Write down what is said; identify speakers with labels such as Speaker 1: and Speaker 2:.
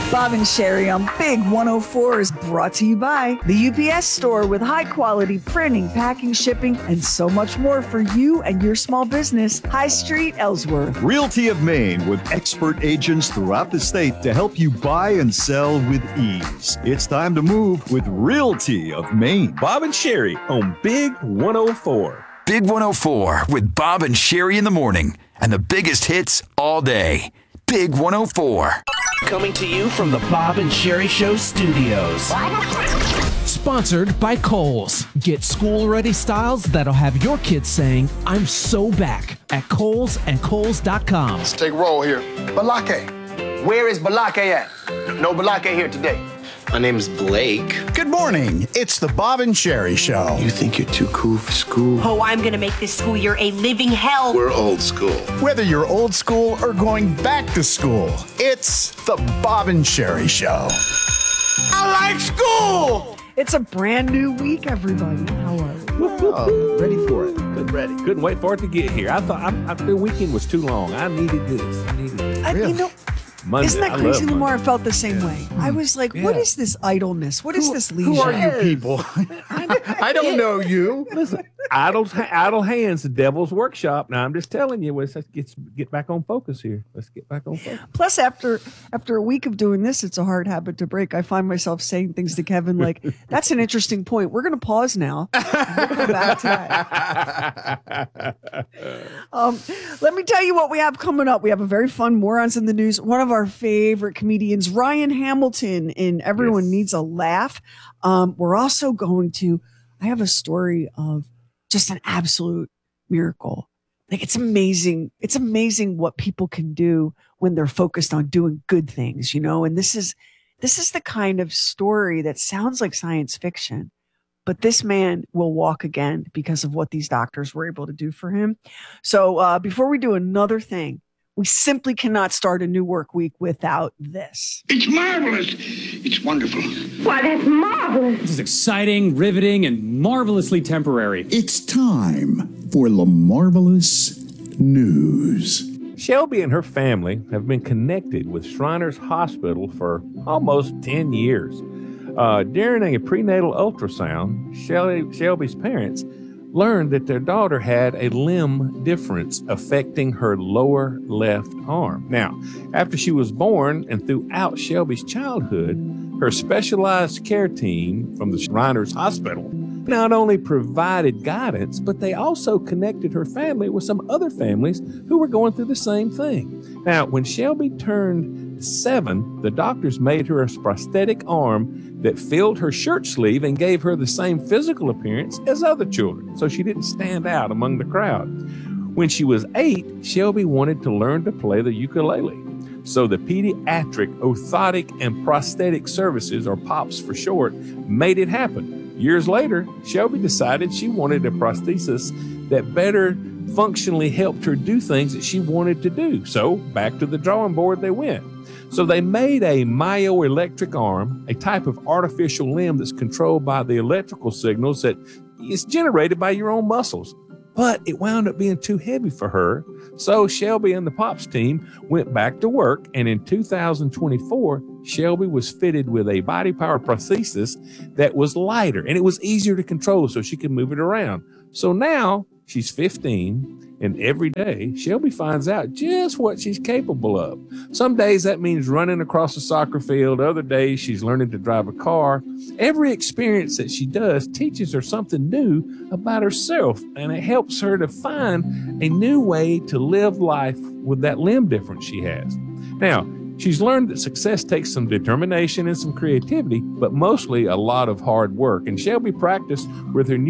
Speaker 1: Bob and Sherry on Big 104 is brought to you by the UPS Store with high-quality printing, packing, shipping, and so much more for you and your small business. High Street, Ellsworth.
Speaker 2: Realty of Maine with expert agents throughout the state to help you buy and sell with ease. It's time to move with Realty of Maine.
Speaker 3: Bob and Sherry on Big 104.
Speaker 4: Big 104 with Bob and Sherry in the morning. And the biggest hits all day. Big 104.
Speaker 5: Coming to you from the Bob and Sherry Show studios.
Speaker 6: Sponsored by Kohl's. Get school-ready styles that'll have your kids saying, I'm so back at Kohl's and Kohls.com.
Speaker 7: Let's take a roll here. Balake. Where is Balake at? No Balake here today.
Speaker 8: My name's Blake.
Speaker 9: Good morning. It's the Bob and Sherry Show.
Speaker 8: You think you're too cool for school?
Speaker 10: Oh, I'm going to make this school year a living hell.
Speaker 8: We're old school.
Speaker 9: Whether you're old school or going back to school, it's the Bob and Sherry Show.
Speaker 7: I like school!
Speaker 1: It's a brand new week, everybody. How are you?
Speaker 9: Oh, ready for it. Good, ready.
Speaker 3: Couldn't wait for it to get here. I thought the weekend was too long. I needed this.
Speaker 1: Really?
Speaker 3: Monday.
Speaker 1: Isn't that crazy? The more I felt the same way. I was like, what is this idleness? What is this leisure?
Speaker 9: Who are you people? I don't know you.
Speaker 3: Listen, idle hands, the devil's workshop. Now, I'm just telling you, let's get back on focus here. Let's get back on focus.
Speaker 1: Plus, after a week of doing this, it's a hard habit to break. I find myself saying things to Kevin like, that's an interesting point. We're going to pause now. We'll come back to that. Let me tell you what we have coming up. We have a very fun Morons in the News. One of our favorite comedians, Ryan Hamilton, in Everyone Needs a Laugh. We're also going to, I have a story of just an absolute miracle. Like, it's amazing. It's amazing what people can do when they're focused on doing good things, you know? And this is the kind of story that sounds like science fiction, but this man will walk again because of what these doctors were able to do for him. So before we do another thing, we simply cannot start a new work week without this.
Speaker 11: It's marvelous. It's wonderful.
Speaker 10: Why, that's marvelous.
Speaker 12: This is exciting, riveting, and marvelously temporary.
Speaker 13: It's time for the Marvelous News.
Speaker 3: Shelby and her family have been connected with Shriners Hospital for almost 10 years. During a prenatal ultrasound, Shelby's parents learned that their daughter had a limb difference affecting her lower left arm. Now, after she was born and throughout Shelby's childhood, her specialized care team from the Shriners Hospital not only provided guidance, but they also connected her family with some other families who were going through the same thing. Now, when Shelby turned 7, the doctors made her a prosthetic arm that filled her shirt sleeve and gave her the same physical appearance as other children, so she didn't stand out among the crowd. When she was 8, Shelby wanted to learn to play the ukulele. So the Pediatric Orthotic and Prosthetic Services, or POPS for short, made it happen. Years later, Shelby decided she wanted a prosthesis that better functionally helped her do things that she wanted to do. So back to the drawing board they went. So they made a myoelectric arm, a type of artificial limb that's controlled by the electrical signals that is generated by your own muscles. But it wound up being too heavy for her. So Shelby and the POPS team went back to work. And in 2024, Shelby was fitted with a body power prosthesis that was lighter and it was easier to control so she could move it around. So now she's 15. And every day, Shelby finds out just what she's capable of. Some days that means running across a soccer field. Other days, she's learning to drive a car. Every experience that she does teaches her something new about herself, and it helps her to find a new way to live life with that limb difference she has. Now, she's learned that success takes some determination and some creativity, but mostly a lot of hard work. And Shelby practiced with her new